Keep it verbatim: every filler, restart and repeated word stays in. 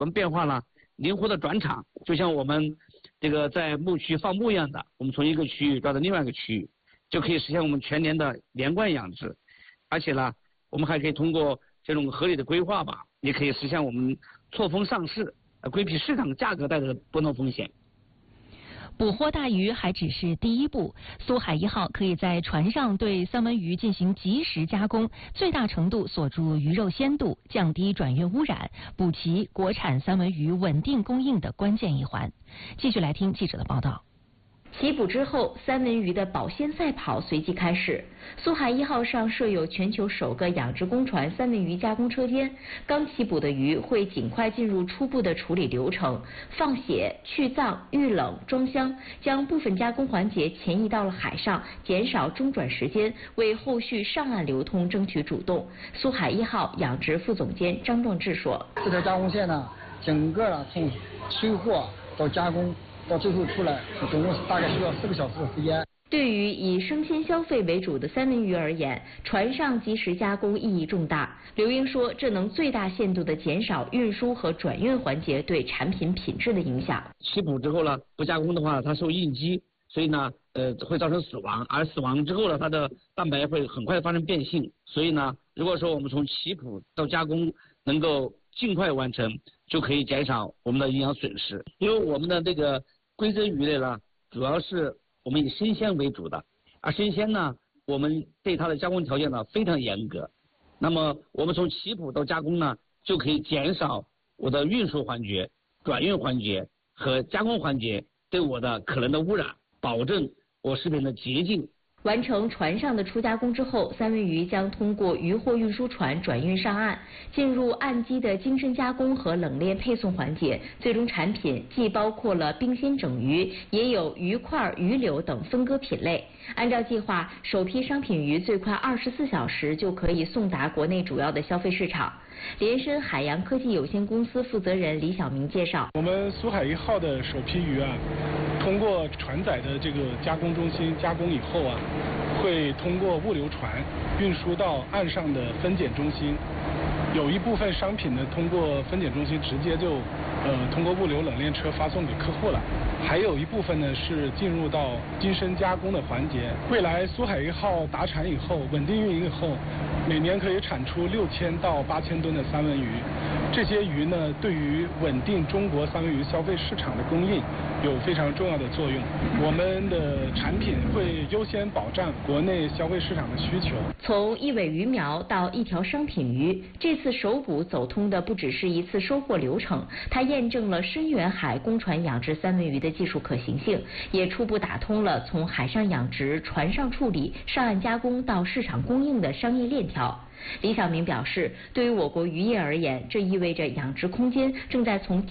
我们变化了灵活的转场，就像我们这个在牧区放牧一样的，我们从一个区域转到另外一个区域，就可以实现我们全年的连贯养殖。而且呢，我们还可以通过这种合理的规划吧，也可以实现我们错峰上市，呃，规避市场价格带来的波动风险。 捕获大鱼还只是第一步，苏海一号可以在船上对三文鱼进行即时加工，最大程度锁住鱼肉鲜度，降低转运污染，补齐国产三文鱼稳定供应的关键一环。继续来听记者的报道。 起捕之后，三文鱼的保鲜赛跑随即开始。苏海一号上设有全球首个养殖公船三文鱼加工车间，刚起捕的鱼会尽快进入初步的处理流程，放血、去脏、预冷、装箱，将部分加工环节前移到了海上，减少中转时间，为后续上岸流通争取主动。苏海一号养殖副总监张壮志说：“ 这条加工线呢，整个呢从收货到加工。到最后出来，总共大概需要四个小时的时间。 对于以生鲜消费为主的三文鱼而言，船上即时加工意义重大。刘英说，这能最大限度地减少运输和转运环节对产品品质的影响。 起捕之后呢，不加工的话，它受应激，所以呢，呃，会造成死亡。而死亡之后呢，它的蛋白会很快发生变性。所以呢，如果说我们从起捕到加工能够尽快完成，就可以减少我们的营养损失。因为我们的这个规则鱼类呢，主要是我们以生鲜为主的，而生鲜呢，我们对它的加工条件呢非常严格。那么我们从起捕到加工呢，就可以减少我的运输环节、转运环节和加工环节对我的可能的污染，保证我食品的洁净。 完成船上的初加工之后，三文鱼将通过渔货运输船转运上岸，进入岸基的精深加工和冷链配送环节。最终产品既包括了冰鲜整鱼，也有鱼块、鱼柳等分割品类。按照计划，首批商品鱼最快二十四小时就可以送达国内主要的消费市场。联深海洋科技有限公司负责人李晓明介绍， 我们苏海一号的首批鱼啊，通过船载的这个加工中心加工以后啊，会通过物流船运输到岸上的分拣中心。有一部分商品呢，通过分拣中心直接就呃通过物流冷链车发送给客户了，还有一部分呢是进入到精深加工的环节。未来苏海一号达产以后，稳定运营以后，每年可以产出六千到八千吨的三文鱼。这些鱼呢，对于稳定中国三文鱼消费市场的供应有非常重要的作用。我们的产品会优先保障国内消费市场的需求。 从一尾鱼苗到一条商品鱼，这次首捕走通的不只是一次收获流程，它验证了深远海公船养殖三文鱼的技术可行性，也初步打通了从海上养殖、船上处理、上岸加工到市场供应的商业链条。李晓明表示，对于我国渔业而言，这意味着养殖空间正在从